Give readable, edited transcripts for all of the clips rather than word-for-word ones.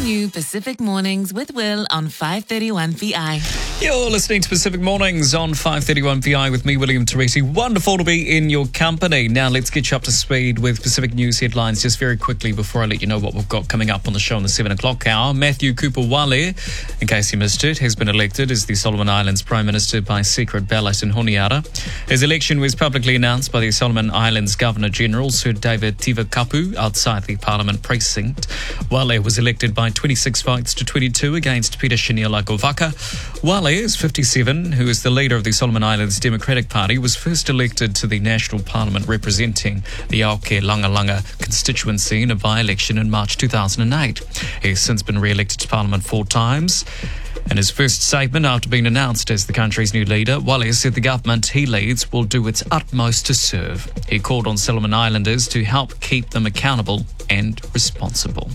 new Pacific Mornings with Will on 531 VI. You're listening to Pacific Mornings on 531 VI with me, William Teresi. Wonderful to be in your company. Now let's get you up to speed with Pacific News headlines just very quickly before I let you know what we've got coming up on the show in the 7 o'clock hour. Matthew Kupa-Wale, in case you missed it, has been elected as the Solomon Islands Prime Minister by secret ballot in Honiara. His election was publicly announced by the Solomon Islands Governor-General, Sir David Tivakapu, outside the Parliament precinct. Wale was elected by 26 votes to 22 against Peter Shinila-Govaka. Wale is 57, who is the leader of the Solomon Islands Democratic Party, was first elected to the National Parliament representing the Aoke Langalanga constituency in a by-election in March 2008. He has since been re-elected to Parliament 4 times. In his first statement after being announced as the country's new leader, Wale said the government he leads will do its utmost to serve. He called on Solomon Islanders to help keep them accountable and responsible.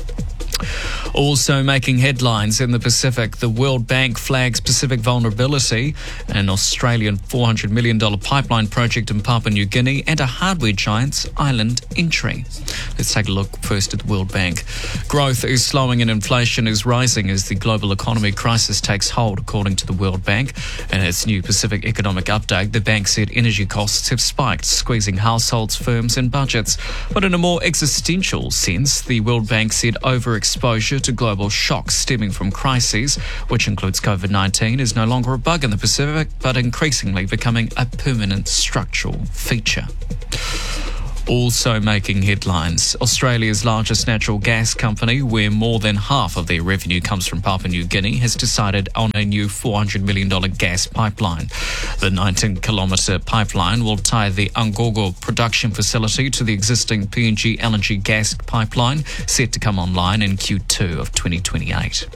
Also making headlines in the Pacific, the World Bank flags Pacific vulnerability, an Australian $400 million pipeline project in Papua New Guinea, and a hardware giant's island entry. Let's take a look first at the World Bank. Growth is slowing and inflation is rising as the global economy crisis takes hold, according to the World Bank. In its new Pacific Economic Update, the bank said energy costs have spiked, squeezing households, firms and budgets. But in a more existential sense, the World Bank said overexposure to global shocks stemming from crises, which includes COVID-19, is no longer a bug in the Pacific, but increasingly becoming a permanent structural feature. Also making headlines, Australia's largest natural gas company, where more than half of their revenue comes from Papua New Guinea, has decided on a new $400 million gas pipeline. The 19-kilometre pipeline will tie the Ungogo production facility to the existing PNG LNG gas pipeline, set to come online in Q2 of 2028.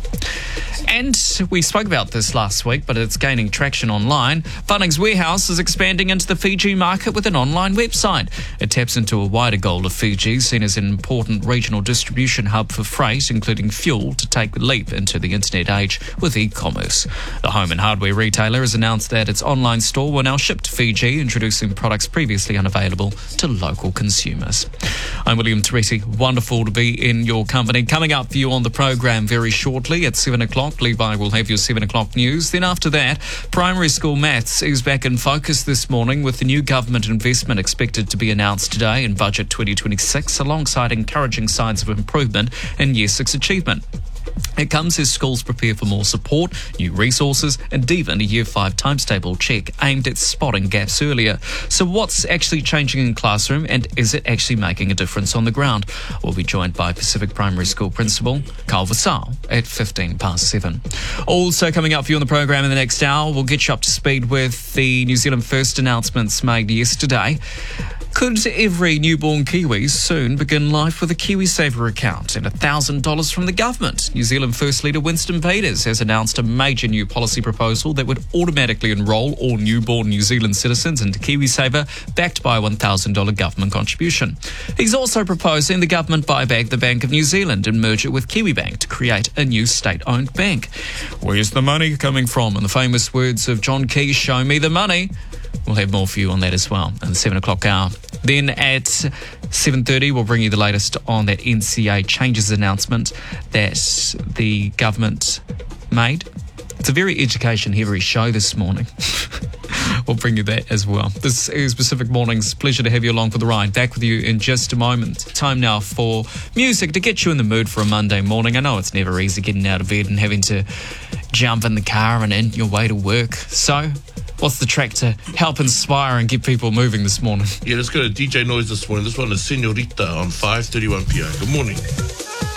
And we spoke about this last week, but it's gaining traction online. Bunnings Warehouse is expanding into the Fiji market with an online website. It taps into a wider goal of Fiji, seen as an important regional distribution hub for freight, including fuel, to take the leap into the internet age with e-commerce. The home and hardware retailer has announced that its online store will now ship to Fiji, introducing products previously unavailable to local consumers. I'm William Teresi. Wonderful to be in your company. Coming up for you on the program very shortly at 7 o'clock. Levi will have your 7 o'clock news. Then after that, primary school maths is back in focus this morning with the new government investment expected to be announced today in Budget 2026, alongside encouraging signs of improvement in Year 6 achievement. It comes as schools prepare for more support, new resources, and even a Year 5 times table check aimed at spotting gaps earlier. So what's actually changing in classroom, and is it actually making a difference on the ground? We'll be joined by Pacific Primary School Principal Carl Vassal at 7:15. Also coming up for you on the program in the next hour, we'll get you up to speed with the New Zealand First announcements made yesterday. Could every newborn Kiwi soon begin life with a KiwiSaver account and $1,000 from the government? New Zealand First Leader Winston Peters has announced a major new policy proposal that would automatically enrol all newborn New Zealand citizens into KiwiSaver, backed by a $1,000 government contribution. He's also proposing the government buy back the Bank of New Zealand and merge it with Kiwibank to create a new state-owned bank. Where's the money coming from? In the famous words of John Key, show me the money. We'll have more for you on that as well in the 7 o'clock hour. Then at 7:30, we'll bring you the latest on that NCA changes announcement that the government made. It's a very education-heavy show this morning. We'll bring you that as well. This is Pacific Mornings. Pleasure to have you along for the ride. Back with you in just a moment. Time now for music to get you in the mood for a Monday morning. I know it's never easy getting out of bed and having to jump in the car and in your way to work. So, what's the track to help inspire and get people moving this morning? Yeah, let's go to DJ Noise this morning. This one is Senorita on 531 PI. Good morning.